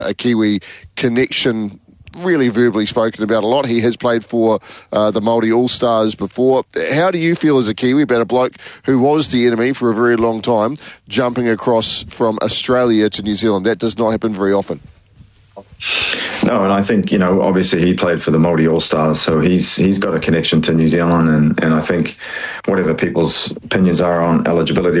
a Kiwi connection really verbally spoken about a lot. He has played for the Māori All-Stars before. How do you feel as a Kiwi about a bloke who was the enemy for a very long time jumping across from Australia to New Zealand? That does not happen very often. No, and I think, obviously he played for the Māori All-Stars, so he's got a connection to New Zealand, and I think whatever people's opinions are on eligibility